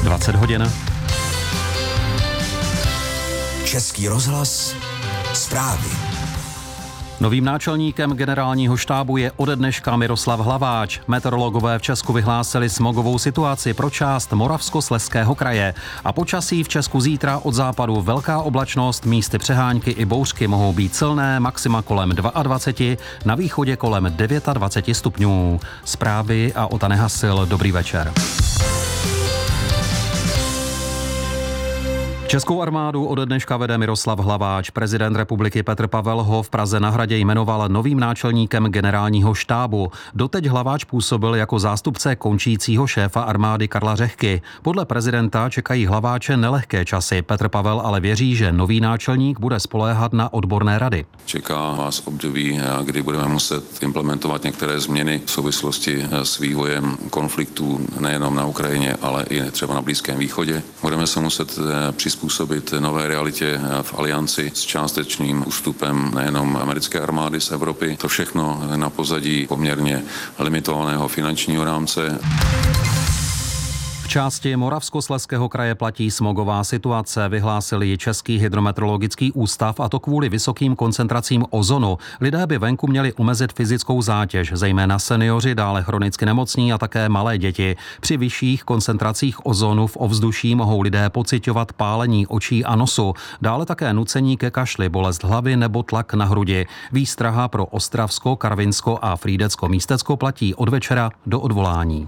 20 hodin. Český rozhlas, zprávy. Novým náčelníkem generálního štábu je ode dneška Miroslav Hlaváč. Meteorologové v Česku vyhlásili smogovou situaci pro část Moravskoslezského kraje. A počasí v Česku zítra od západu velká oblačnost, místy přehánky i bouřky mohou být silné, maxima kolem 22, na východě kolem 29 stupňů. Zprávy a Ota Nehasil, dobrý večer. Českou armádu ode dneška vede Miroslav Hlaváč. Prezident republiky Petr Pavel ho v Praze na Hradě jmenoval novým náčelníkem generálního štábu. Doteď Hlaváč působil jako zástupce končícího šéfa armády Karla Řehky. Podle prezidenta čekají Hlaváče nelehké časy. Petr Pavel ale věří, že nový náčelník bude spoléhat na odborné rady. Čeká vás období, kdy budeme muset implementovat některé změny v souvislosti s vývojem konfliktů nejenom na Ukrajině, ale i třeba na Blízkém východě. Budeme se muset přizpůsobit nové realitě v alianci s částečným ústupem nejenom americké armády z Evropy. To všechno na pozadí poměrně limitovaného finančního rámce. V části Moravskoslezského kraje platí smogová situace, vyhlásil ji Český hydrometeorologický ústav, a to kvůli vysokým koncentracím ozonu. Lidé by venku měli omezit fyzickou zátěž, zejména seniori, dále chronicky nemocní a také malé děti. Při vyšších koncentracích ozonu v ovzduší mohou lidé pociťovat pálení očí a nosu, dále také nucení ke kašli, bolest hlavy nebo tlak na hrudi. Výstraha pro Ostravsko, Karvinsko a Frýdecko-Místecko platí od večera do odvolání.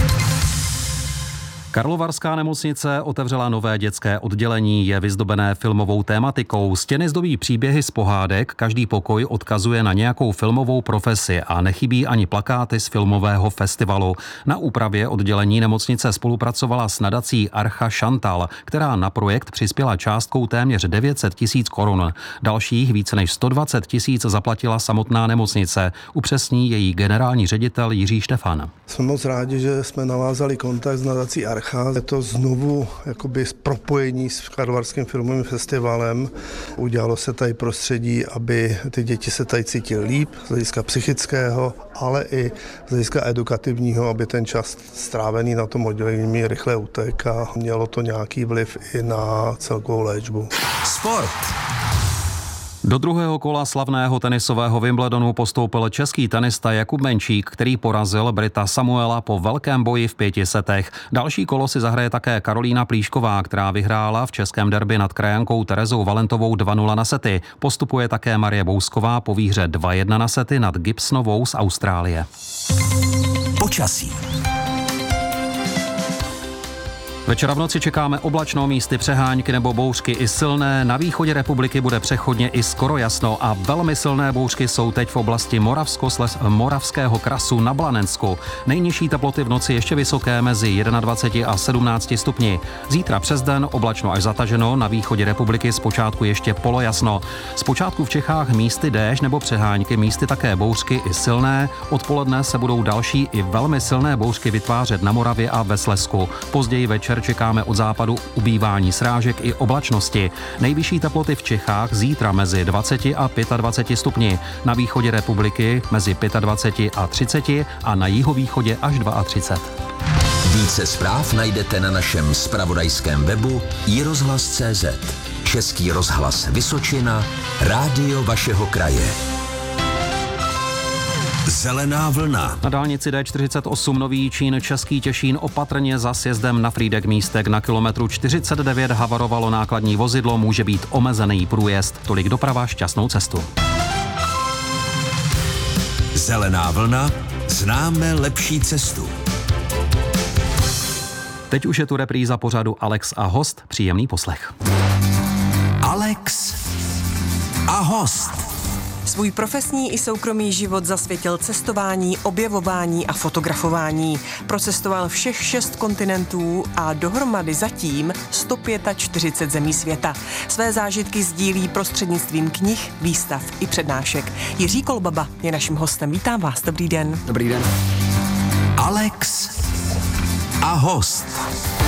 Karlovarská nemocnice otevřela nové dětské oddělení, je vyzdobené filmovou tématikou. Stěny zdobí příběhy z pohádek, každý pokoj odkazuje na nějakou filmovou profesi a nechybí ani plakáty z filmového festivalu. Na úpravě oddělení nemocnice spolupracovala s nadací Archa Chantal, která na projekt přispěla částkou téměř 900 000 korun. Dalších více než 120 000 zaplatila samotná nemocnice, upřesní její generální ředitel Jiří Štefan. Jsme moc rádi, že jsme navázali kontakt s nadací Archa. Je to znovu jakoby propojení s Karlovarským filmovým festivalem. Udělalo se tady prostředí, aby ty děti se tady cítily líp z hlediska psychického, ale i z hlediska edukativního, aby ten čas strávený na tom oddělení rychle utek a mělo to nějaký vliv i na celkovou léčbu. Sport. Do druhého kola slavného tenisového Wimbledonu postoupil český tenista Jakub Menčík, který porazil Brita Samuela po velkém boji v 5 setech. Další kolo si zahraje také Karolína Plíšková, která vyhrála v českém derby nad krajankou Terezou Valentovou 2-0 na sety. Postupuje také Marie Bousková po výhře 2-1 na sety nad Gibsonovou z Austrálie. Počasí. Večera v noci čekáme oblačno, místy přehánky nebo bouřky i silné. Na východě republiky bude přechodně i skoro jasno a velmi silné bouřky jsou teď v oblasti Moravského krasu na Blanensku. Nejnižší teploty v noci ještě vysoké mezi 21 a 17 stupni. Zítra přes den oblačno až zataženo, na východě republiky zpočátku ještě polojasno. Zpočátku v Čechách místy déšť nebo přehánky, místy také bouřky i silné. Odpoledne se budou další i velmi silné bouřky vytvářet na Moravě a ve Slezsku. Později večer čekáme od západu ubývání srážek i oblačnosti. Nejvyšší teploty v Čechách zítra mezi 20 a 25 stupni. Na východě republiky mezi 25 a 30 a na jihovýchodě až 32. Více zpráv najdete na našem zpravodajském webu iRozhlas.cz. Český rozhlas Vysočina, rádio vašeho kraje. Zelená vlna. Na dálnici D48 Nový Jičín Český Těšín opatrně za sjezdem na Frýdek Místek na kilometru 49 havarovalo nákladní vozidlo, může být omezený průjezd. Tolik doprava, šťastnou cestu. Zelená vlna, známe lepší cestu. Teď už je tu repríza pořadu Alex a host, příjemný poslech. Alex a host. Svůj profesní i soukromý život zasvětil cestování, objevování a fotografování. Procestoval všech 6 kontinentů a dohromady zatím 145 zemí světa. Své zážitky sdílí prostřednictvím knih, výstav i přednášek. Jiří Kolbaba je naším hostem. Vítám vás, dobrý den. Dobrý den. Alex a host.